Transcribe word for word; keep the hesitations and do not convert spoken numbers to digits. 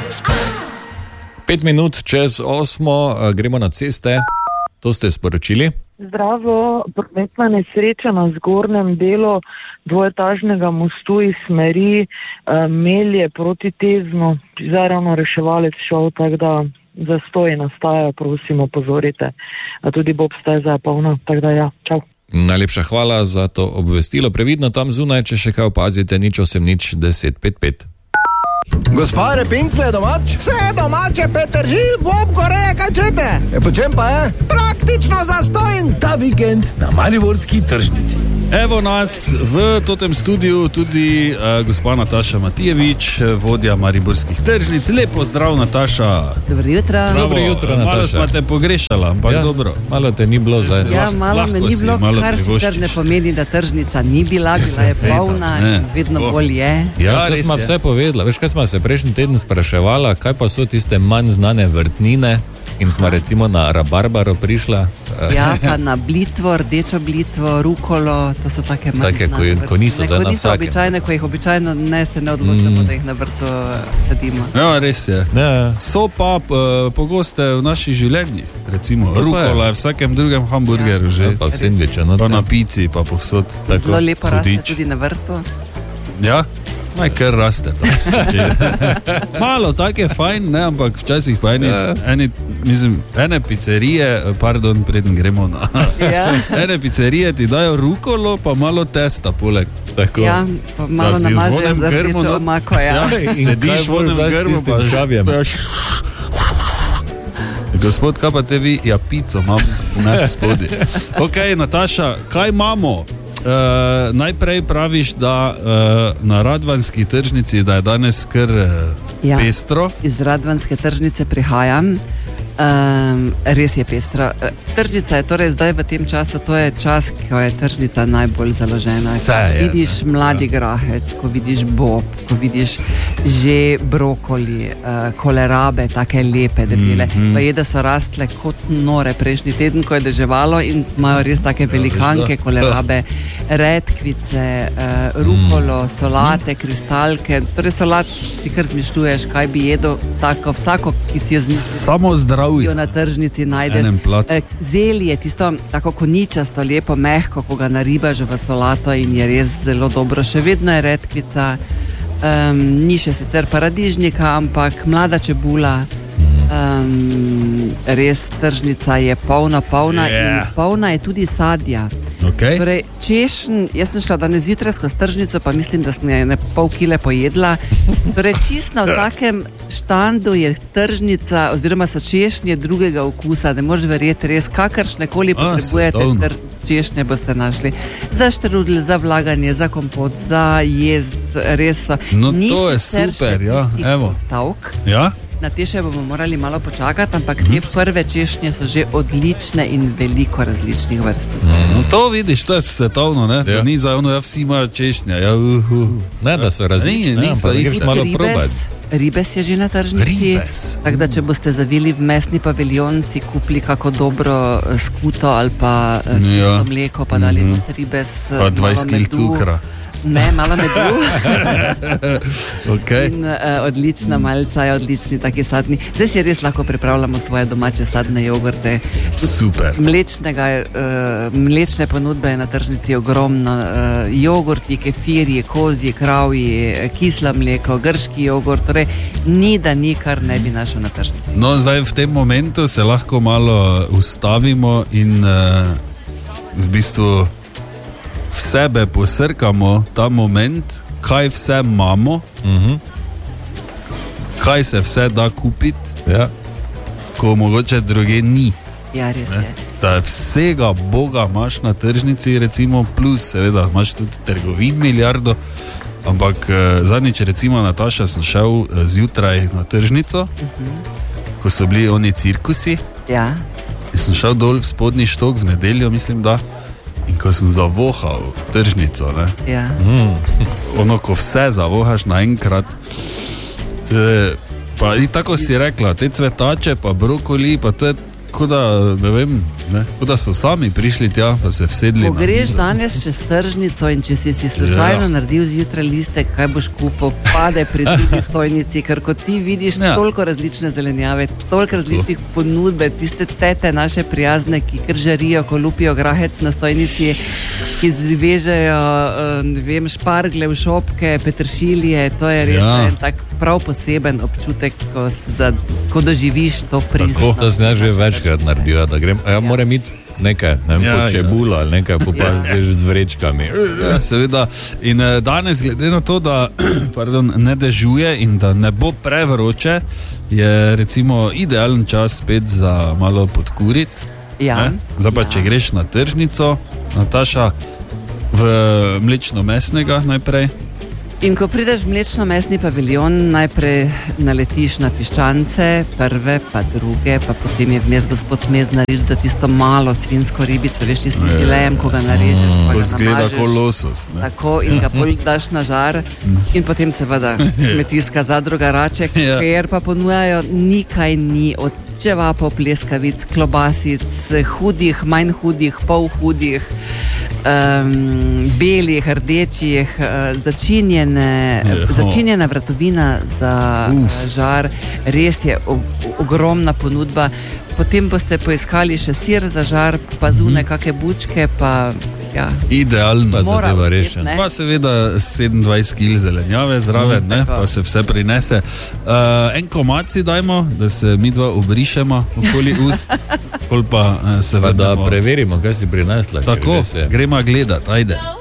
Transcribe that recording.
Pet minut čez osmo, gremo na ceste. To ste sporočili? Zdravo, prometna nesreča na zgornjem delu dvoetažnega mostu iz smeri eh, Melje proti Teznu. Zdaj ravno reševalec šel, tako da zastoji nastajajo, prosim, opozorite. A tudi Bob steza je polna, tako da ja, čau. Najlepša hvala za to obvestilo. Previdno tam zunaj, če še kaj opazite, nič osem nič deset pet pet. Gospa Repincle domač? Vse domače, Petržil, Bob, Koreja, kaj čete? E, po čem pa je? Praktično zastojn. Ta vikend na mariborski tržnici. Evo nas v totem studiu tudi uh, gospa Nataša Matijevič, vodja mariborskih tržnic. Lepo zdrav, Nataša. Dobro jutro. Dobro jutro, Nataša. Malo smo te pogrešala, ampak ja, dobro. Malo te ni bilo zdaj. Ja, malo me ni bilo, kar sicer ne pomeni, da tržnica ni bila, bila je polna in vedno oh. bolj je. Ja, res smo vse povedala. Veš, kaj smo se prejšnji teden spraševala, kaj pa so tiste manj znane vrtnine in smo recimo na rabarbaro prišla. Ja, pa na blitvo, rdečo blitvo, rukolo, to so take manj take, znane ko, ko niso zdaj na niso vsakem. običajne, ko jih običajno ne se ne odločamo, mm. da jih na vrtu sadimo. Ja, res je. Ja. So pa uh, pogoste v naših življenjih. Recimo, no, rukola je v vsakem drugem hamburgeru ja. že. Pa v sendviču. No, pa na pici, pa povsod. Zelo lepo Hudič. raste tudi na vrtu. Ja, naj kar raste. Malo, tako je fajn, ne, ampak včasih pa eni, ja. eni, mislim, ene pizzerije, pardon, preden gremo na... Ja. Ene pizzerije ti dajo rukolo, pa malo testa poleg. Tako. Ja, pa malo namažejo za rdečo omako, ja. Ja, sediš v onem grmu, pa šavjem. Gospod, kaj pa te vi? Ja, pico imam na spodi. Ok, Nataša, kaj imamo? Uh, najprej praviš, da uh, na Radvanski tržnici, da je danes kar uh, ja, pestro. Iz Radvanske tržnice prihajam. Um, res je pestro. Tržnica je torej zdaj v tem času, to je čas, ko je tržnica najbolj založena. Vse je. Vidiš mladi grahec, ko vidiš bob, ko vidiš že brokoli, uh, kolerabe, take lepe, debele. Mm-hmm. Pa je, da so rastle kot nore prejšnji teden, ko je deževalo in imajo res take velikanke, kolerabe, redkvice, uh, rukolo, solate, kristalke. Torej solat ti kar zmišljuješ, kaj bi jedel, tako vsako, ki si jo zmišljuješ. Samo zdrav. Na tržnici najdeš zelje, tisto tako koničasto, lepo, mehko, ko ga naribaš v solato in je res zelo dobro. Še vedno je redkvica, um, ni še sicer paradižnika, ampak mlada čebula. Um, res tržnica je polna, polna yeah. in polna je tudi sadja. Okay. Torej, češen, jaz sem šla danes zjutraj skozi tržnico, pa mislim, da sem ne pol kile pojedla. Torej, čist na vsakem štandu je tržnica, oziroma so češnje drugega okusa, ne moreš verjeti, res kakršne koli potrebujete tr- češnje boste našli. Za štrudl, za vlaganje, za kompot, za jezd, res so. No, Ni to je super, ja, evo. Stavk. Ja? Na te še bomo morali malo počakati, ampak te prve češnje so že odlične in veliko različnih vrst. Mm. No, to vidiš, to je svetovno, ne? Ja. To ni za ono, ja, vsi imajo češnja. Ja, uh, uh. Ne, da so različne, ne, ampak greš malo probati. Ribes je že na tržnici, tako da če boste zavili v mesni paviljon, si kupili kako dobro skuto ali pa ja. mleko, pa dali mm-hmm. not ribes. Pa dvajset kil cukra. Ne, malo medu. Okay. In, uh, odlična malca je odlični taki sadni. Zdaj si res lahko pripravljamo svoje domače sadne jogurte. Super. Mlečnega, uh, mlečne ponudbe je na tržnici ogromno. Uh, jogurti, kefirji, kozji, kravji, kislo mleko, grški jogurt. Torej, ni da ni, kar ne bi našel na tržnici. No, zdaj v tem momentu se lahko malo ustavimo in uh, v bistvu v sebe posrkamo ta moment, kaj vse imamo, uh-huh. kaj se vse da kupiti, ja. ko mogoče druge ni. Ja, res je. Da vsega Boga imaš na tržnici, recimo, plus seveda imaš tudi trgovin milijardo, ampak eh, zadnjič recimo, Nataša, sem šel eh, zjutraj na tržnico, uh-huh. ko so bili oni cirkusi, ja. in sem šel dol v spodnji štok v nedeljo, mislim, da. In ko sem zavohal tržnico, ne? Ja. Mm. Ono, ko vse zavohaš naenkrat, te, pa in tako si rekla, te cvetače, pa brokoli, pa to je kot da, ne vem, ne, kot da so sami prišli tja, pa se vsedli. Ko greš danes čez tržnico in če si si slučajno ja. naredil zjutraj listek, kaj boš kupil, pade pri drugi stojnici, ker ko ti vidiš ja. toliko različne zelenjave, toliko različnih ponudbe, tiste tete naše prijazne, ki kar žarijo, ko lupijo grahec na stojnici, ki zvežejo, ne vem, špargle v šopke, peteršilje, to je res ja. en tak prav poseben občutek, ko, za, ko doživiš to prizno. To sem že večkrat naredil, da grem, a ja, ja. moram iti nekaj, ne vem, ja, po čebulo ja. ali nekaj, pa ja. z vrečkami. Ja, seveda. In danes, glede na to, da pardon, ne dežuje in da ne bo prevroče, je recimo idealen čas spet za malo podkuriti. Ja. Zdaj pa, ja. če greš na tržnico, Nataša, v mlečno-mesnega najprej. In ko prideš v mlečno-mesni paviljon, najprej naletiš na piščance, prve, pa druge, pa potem je vmes gospod Mez nariž za tisto malo svinsko ribico, veš, tistim filejem, ko ga narežeš, pa ga namažeš. Ko losos, ne? Tako, in ga pol daš na žar. In potem seveda kmetijska zadruga Raček, ja. ker pa ponujajo nikaj ni od čevapov, pleskavic, klobasic, hudih, manj hudih, pol hudih, um, belih, rdečih, uh, začinjene, začinjena vratovina za Uf. žar, res je o, ogromna ponudba. Potem boste poiskali še sir za žar, pa zune mm. kakšne bučke, pa ja. Idealno, pa zadeva rešena. Pa seveda sedemindvajset kil zelenjave zraven, mm, ne, pa se vse prinese. Uh, en komad si dajmo, da se mi dva obrišemo okoli ust, pol pa uh, se pa vedemo. Da preverimo, kaj si prinesla. Tako, gremo gledat, ajde.